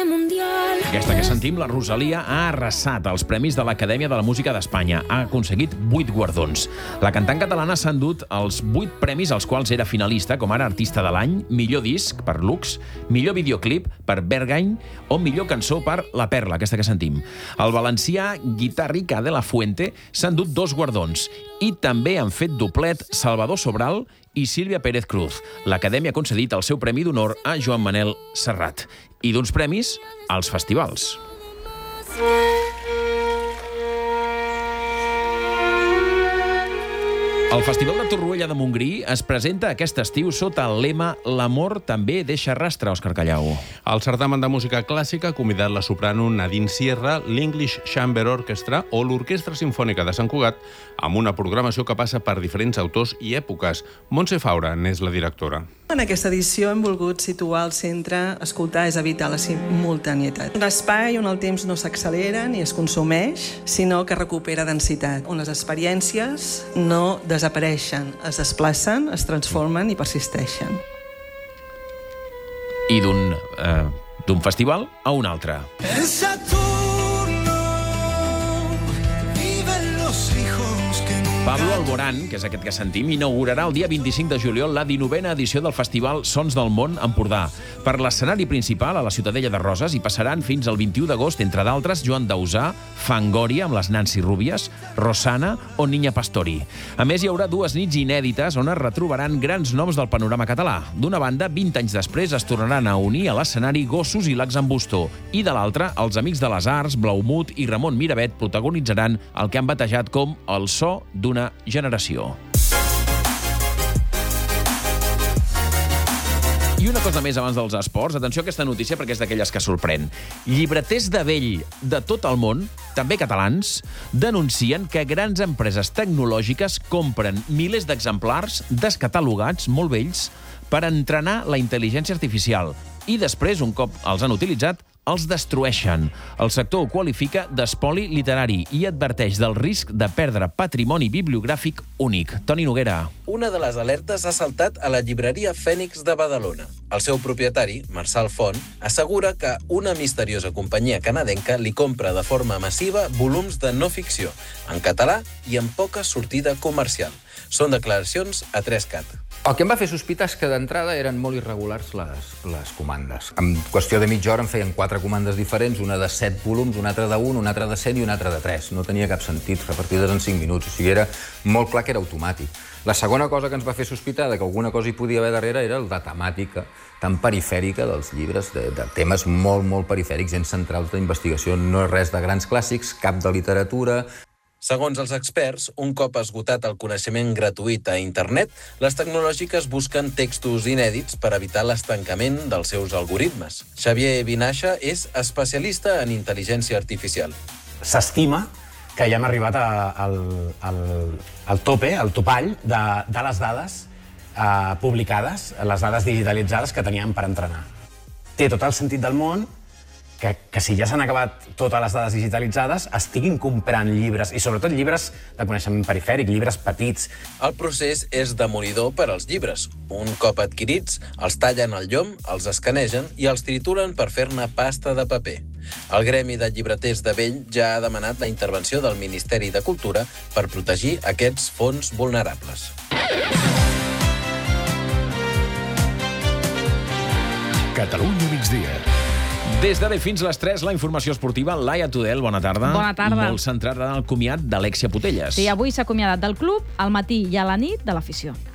mundial. Aquesta que sentim, la Rosalia, ha arrasat els premis de l'Acadèmia de la Música d'Espanya. Ha aconseguit 8 guardons. La cantant catalana s'ha endut els 8 premis als quals era finalista, com ara Artista de l'Any, Millor Disc per Lux, Millor Videoclip per Berghain o Millor Cançó per La Perla, aquesta que sentim. El valencià Guitarrica de la Fuente s'ha endut 2 guardons i també han fet doblet Salvador Sobral i Sílvia Pérez Cruz. L'Acadèmia ha concedit el seu Premi d'Honor a Joan Manel Serrat. I d'uns premis als festivals. El Festival de Torroella de Montgrí es presenta aquest estiu sota el lema «L'amor també deixa rastre», Òscar Callau. El certamen de música clàssica ha convidat la soprano Nadine Sierra, l'English Chamber Orchestra o l'Orquestra Simfònica de Sant Cugat amb una programació que passa per diferents autors i èpoques. Montse Faura n'és la directora. En aquesta edició hem volgut situar al centre escoltar és evitar la simultanietat. Un espai on el temps no s'accelera ni es consumeix, sinó que recupera densitat, on les experiències no desapareixen, es desplacen, es transformen i persisteixen. I d'un festival a un altre. En Saturno viven los hijos que nunca... Pablo Alborán, que és aquest que sentim, inaugurarà el dia 25 de juliol la 19a edició del Festival Sons del Món Empordà. Per l'escenari principal, a la Ciutadella de Roses, hi passaran fins al 21 d'agost, entre d'altres, Joan Dausà, Fangoria, amb les Nancy Rúbies, Rosana o Niña Pastori. A més, hi haurà 2 nits inèdites on es retrobaran grans noms del panorama català. D'una banda, 20 anys després es tornaran a unir a l'escenari Gossos i Lacs en Bustó. I de l'altra, els Amics de les Arts, Blaumut i Ramon Miravet protagonitzaran el que han batejat com el so d'una generació. I una cosa més abans dels esports. Atenció a aquesta notícia perquè és d'aquelles que sorprèn. Llibreters de vell de tot el món, també catalans, denuncien que grans empreses tecnològiques compren milers d'exemplars descatalogats, molt vells, per entrenar la intel·ligència artificial. I després, un cop els han utilitzat, els destrueixen. El sector ho qualifica d'espoli literari i adverteix del risc de perdre patrimoni bibliogràfic únic. Toni Noguera. Una de les alertes ha saltat a la llibreria Fènix de Badalona. El seu propietari, Marçal Font, assegura que una misteriosa companyia canadenca li compra de forma massiva volums de no ficció, en català i amb poca sortida comercial. Són declaracions a 3CAT. El que em va fer sospitar és que d'entrada eren molt irregulars les comandes. En qüestió de mitja hora em feien 4 comandes diferents, una de 7 volums, una altra de 1, una altra de 100 i una altra de 3. No tenia cap sentit, repartides en 5 minuts. O sigui, era molt clar que era automàtic. La segona cosa que ens va fer sospitar de que alguna cosa hi podia haver darrere era la temàtica tan perifèrica dels llibres, de temes molt, molt perifèrics, gens centrals d'investigació. No és res de grans clàssics, cap de literatura. Segons els experts, un cop esgotat el coneixement gratuït a internet, les tecnològiques busquen textos inèdits per evitar l'estancament dels seus algoritmes. Xavier Vinaixa és especialista en intel·ligència artificial. S'estima que ja hem arribat al tope, al topall de les dades publicades, les dades digitalitzades que teníem per entrenar. Té tot el sentit del món que si ja s'han acabat totes les dades digitalitzades, estiguin comprant llibres, i sobretot llibres de coneixement perifèric, llibres petits. El procés és demolidor per als llibres. Un cop adquirits, els tallen al llom, els escanegen i els trituren per fer-ne pasta de paper. El gremi de llibreters de vell ja ha demanat la intervenció del Ministeri de Cultura per protegir aquests fons vulnerables. Catalunya migdia. Des d'ara fins les 3, la informació esportiva. Laia Tudel, bona tarda. Bona tarda. Molt centrada en el comiat d'Alexia Putellas. Sí, avui s'ha acomiadat del club al matí i a la nit de l'afició.